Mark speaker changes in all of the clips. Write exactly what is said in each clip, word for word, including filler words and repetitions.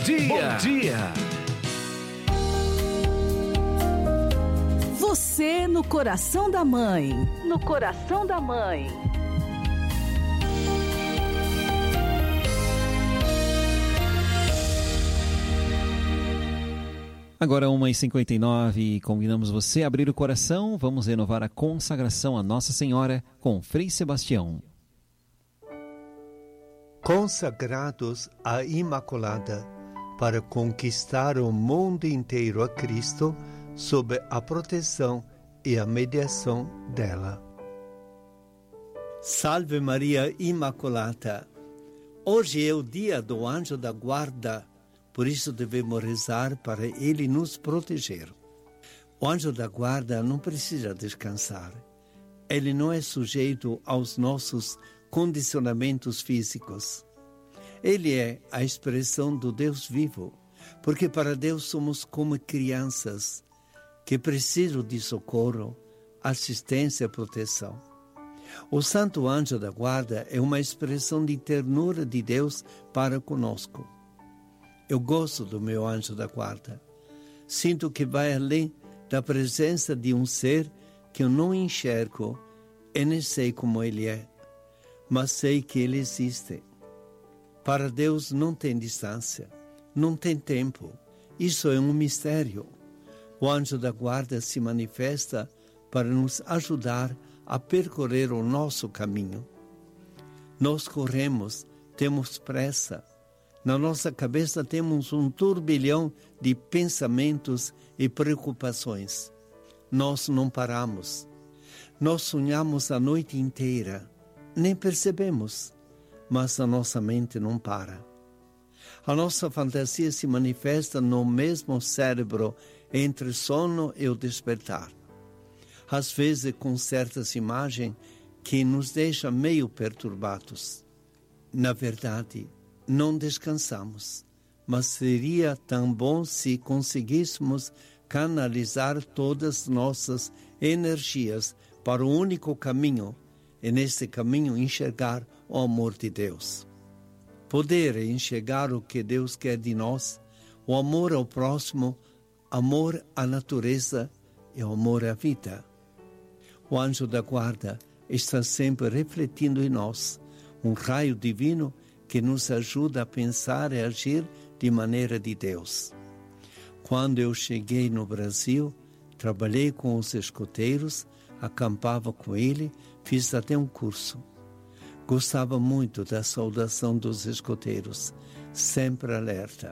Speaker 1: dia. Bom dia.
Speaker 2: Você no coração da mãe. No coração da mãe.
Speaker 3: Agora uma e cinquenta e nove, convidamos você a abrir o coração. Vamos renovar a consagração a Nossa Senhora com Frei Sebastião.
Speaker 4: Consagrados à Imaculada para conquistar o mundo inteiro a Cristo sob a proteção e a mediação dela. Salve Maria Imaculada! Hoje é o dia do Anjo da Guarda. Por isso devemos rezar para ele nos proteger. O anjo da guarda não precisa descansar. Ele não é sujeito aos nossos condicionamentos físicos. Ele é a expressão do Deus vivo, porque para Deus somos como crianças que precisam de socorro, assistência e proteção. O Santo Anjo da Guarda é uma expressão de ternura de Deus para conosco. Eu gosto do meu anjo da guarda. Sinto que vai além da presença de um ser que eu não enxergo e nem sei como ele é, mas sei que ele existe. Para Deus não tem distância, não tem tempo. Isso é um mistério. O anjo da guarda se manifesta para nos ajudar a percorrer o nosso caminho. Nós corremos, temos pressa. Na nossa cabeça temos um turbilhão de pensamentos e preocupações. Nós não paramos. Nós sonhamos a noite inteira. Nem percebemos, mas a nossa mente não para. A nossa fantasia se manifesta no mesmo cérebro entre sono e o despertar. Às vezes com certas imagens que nos deixam meio perturbados. Na verdade, não descansamos, mas seria tão bom se conseguíssemos canalizar todas as nossas energias para o único caminho, e nesse caminho enxergar o amor de Deus. Poder enxergar o que Deus quer de nós, o amor ao próximo, amor à natureza e o amor à vida. O anjo da guarda está sempre refletindo em nós um raio divino que nos ajuda a pensar e agir de maneira de Deus. Quando eu cheguei no Brasil, trabalhei com os escoteiros, acampava com ele, fiz até um curso. Gostava muito da saudação dos escoteiros, sempre alerta.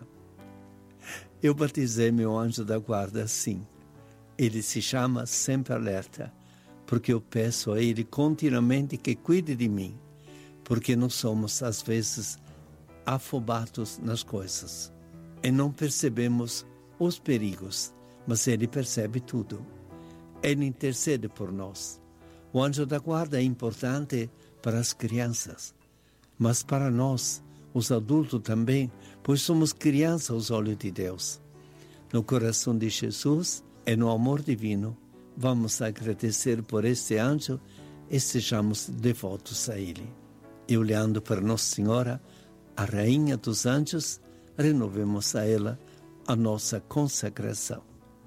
Speaker 4: Eu batizei meu anjo da guarda assim. Ele se chama Sempre Alerta, porque eu peço a ele continuamente que cuide de mim, porque nós somos, às vezes, afobados nas coisas e não percebemos os perigos, mas ele percebe tudo. Ele intercede por nós. O anjo da guarda é importante para as crianças, mas para nós, os adultos também, pois somos crianças aos olhos de Deus. No coração de Jesus e no amor divino, vamos agradecer por este anjo e sejamos devotos a ele. E olhando para Nossa Senhora, a Rainha dos Anjos, renovemos a ela a nossa consagração.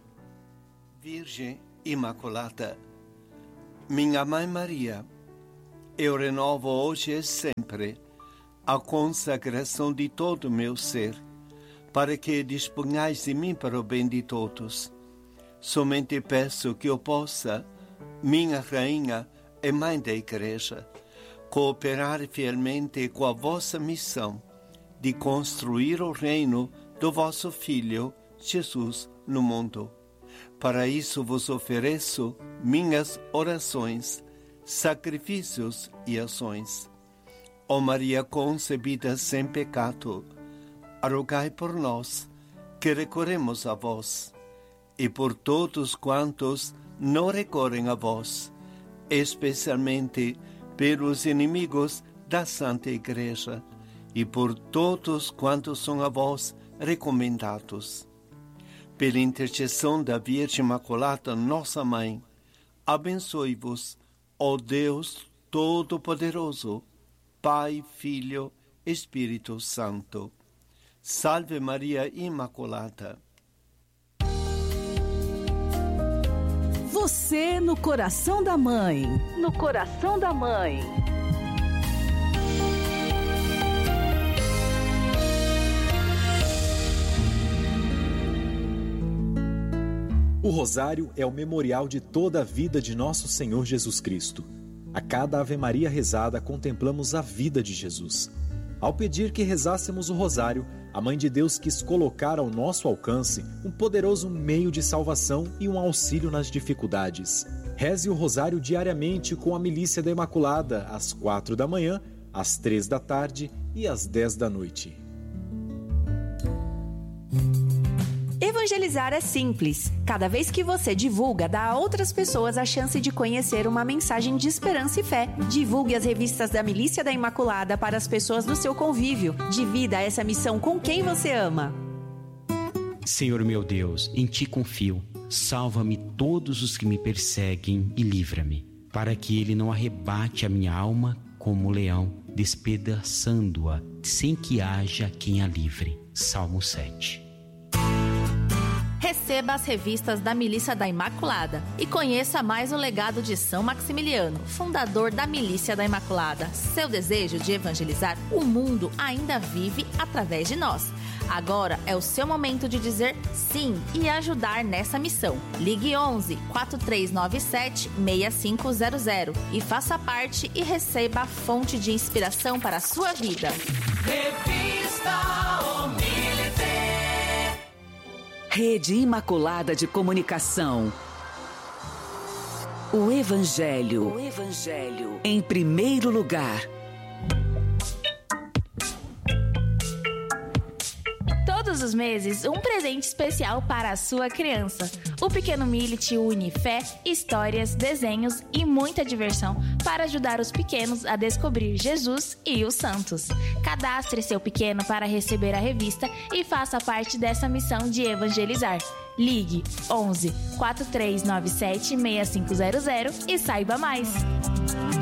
Speaker 4: Virgem Imaculada, minha Mãe Maria, eu renovo hoje e sempre a consagração de todo o meu ser, para que disponhais de mim para o bem de todos. Somente peço que eu possa, minha Rainha e Mãe da Igreja, cooperar fielmente com a vossa missão de construir o reino do vosso Filho, Jesus, no mundo. Para isso vos ofereço minhas orações, sacrifícios e ações. Ó Maria concebida sem pecado, rogai por nós, que recorremos a vós, e por todos quantos não recorrem a vós, especialmente pelos inimigos da Santa Igreja, e por todos quantos são a vós recomendados. Pela intercessão da Virgem Imaculada, nossa Mãe, abençoe-vos, ó Deus Todo-Poderoso, Pai, Filho, Espírito Santo. Salve Maria Imaculata.
Speaker 2: Você no coração da mãe. No coração da mãe.
Speaker 1: O rosário é o memorial de toda a vida de nosso Senhor Jesus Cristo. A cada Ave Maria rezada, contemplamos a vida de Jesus. Ao pedir que rezássemos o rosário, a Mãe de Deus quis colocar ao nosso alcance um poderoso meio de salvação e um auxílio nas dificuldades. Reze o rosário diariamente com a Milícia da Imaculada, às quatro da manhã, às três da tarde e às dez da noite.
Speaker 5: Evangelizar é simples. Cada vez que você divulga, dá a outras pessoas a chance de conhecer uma mensagem de esperança e fé. Divulgue as revistas da Milícia da Imaculada para as pessoas do seu convívio. Divida essa missão com quem você ama.
Speaker 6: Senhor meu Deus, em Ti confio. Salva-me todos os que me perseguem e livra-me, para que Ele não arrebate a minha alma como leão, despedaçando-a, sem que haja quem a livre. Salmo sete.
Speaker 7: Receba as revistas da Milícia da Imaculada e conheça mais o legado de São Maximiliano, fundador da Milícia da Imaculada. Seu desejo de evangelizar o mundo ainda vive através de nós. Agora é o seu momento de dizer sim e ajudar nessa missão. Ligue onze, quatro três nove sete, seis cinco zero zero e faça parte e receba a fonte de inspiração para a sua vida.
Speaker 2: Revista O Milité.
Speaker 8: Rede Imaculada de Comunicação. O Evangelho. O Evangelho em primeiro lugar.
Speaker 9: Todos os meses, um presente especial para a sua criança. O Pequeno Millet une fé, histórias, desenhos e muita diversão para ajudar os pequenos a descobrir Jesus e os santos. Cadastre seu pequeno para receber a revista e faça parte dessa missão de evangelizar. Ligue onze, quatro três nove sete, seis cinco zero zero e saiba mais.